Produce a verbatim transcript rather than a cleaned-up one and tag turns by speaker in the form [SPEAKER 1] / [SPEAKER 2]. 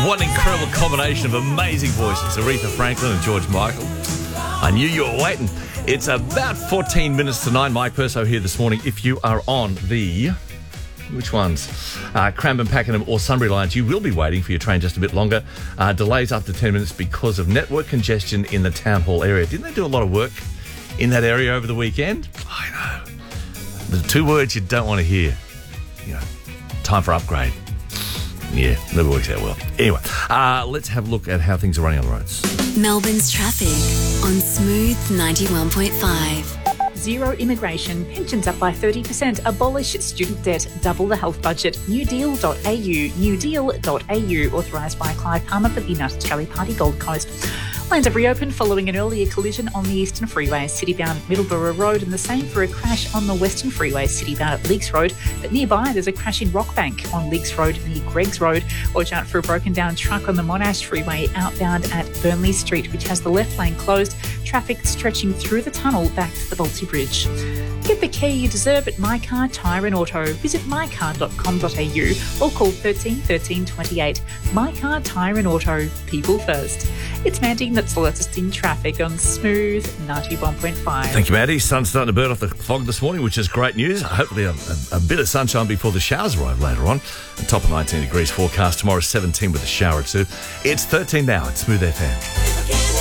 [SPEAKER 1] What an incredible combination of amazing voices, Aretha Franklin and George Michael. I knew you were waiting. It's about fourteen minutes to nine. Mike Perso here this morning. If you are on the... Which ones? Uh, Cranbourne, Pakenham or Sunbury lines, you will be waiting for your train just a bit longer. Uh, delays up to ten minutes because of network congestion in the Town Hall area. Didn't they do a lot of work in that area over the weekend? I know. The two words you don't want to hear. You know, time for upgrade. Yeah, never works out well. Anyway, uh, let's have a look at how things are running on the roads.
[SPEAKER 2] Melbourne's traffic on Smooth ninety-one point five.
[SPEAKER 3] Zero immigration, pensions up by thirty percent, abolish student debt, double the health budget, new deal dot a u, new deal dot a u, authorised by Clive Palmer for the United Australia Party Gold Coast. Lanes have reopened following an earlier collision on the Eastern Freeway, citybound Middleborough Road, and the same for a crash on the Western Freeway, citybound at Leakes Road. But nearby, there's a crash in Rockbank on Leakes Road near Greggs Road. Watch out for a broken down truck on the Monash Freeway outbound at Burnley Street, which has the left lane closed. Traffic stretching through the tunnel back to the Balti Bridge. Get the care you deserve at My Car Tyre and Auto. Visit my car dot com dot a u or call thirteen thirteen twenty-eight. My Car Tyre and Auto. People first. It's Mandy, that's the latest in traffic on Smooth ninety-one point five.
[SPEAKER 1] Thank you, Maddie. Sun's starting to burn off the fog this morning, which is great news. Hopefully a, a, a bit of sunshine before the showers arrive later on. A top of nineteen degrees forecast tomorrow, seventeen with a shower or two. It's thirteen now at Smooth F M.